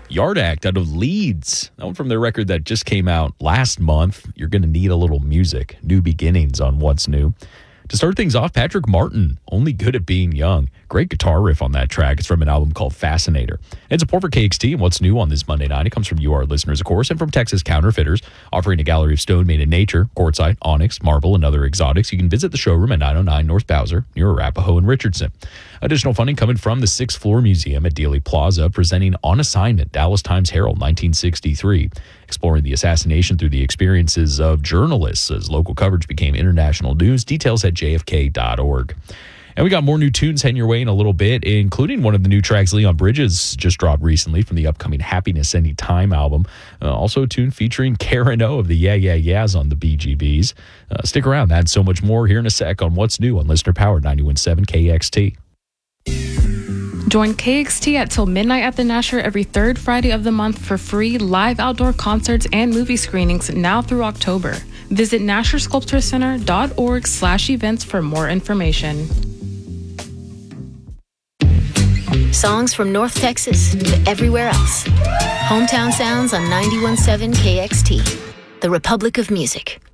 Yard Act out of Leeds. That one from their record that just came out last month. You're going to need a little music. New beginnings on What's New. To start things off, Patrick Martin, Only Good at Being Young. Great guitar riff on that track. It's from an album called Fascinator. It's a support for KXT and What's New on this Monday night. It comes from you, our listeners, of course, and from Texas Counterfeiters, offering a gallery of stone made in nature, quartzite, onyx, marble, and other exotics. You can visit the showroom at 909 North Bowser, near Arapahoe and Richardson. Additional funding coming from the 6th Floor Museum at Dealey Plaza, presenting On Assignment, Dallas Times-Herald, 1963. Exploring the assassination through the experiences of journalists as local coverage became international news. Details at jfk.org. And we got more new tunes heading your way in a little bit, including one of the new tracks Leon Bridges just dropped recently from the upcoming Happiness Anytime album. Also a tune featuring Karen O of the Yeah Yeah Yeahs on the BGVs. Stick around. That's so much more here in a sec on What's New on Listener Powered 91.7 KXT. Join KXT at till midnight at the Nasher every third Friday of the month for free live outdoor concerts and movie screenings now through October. Visit NasherSculptorCenter.org/events for more information. Songs from North Texas to everywhere else. Hometown sounds on 91.7 KXT, the Republic of Music.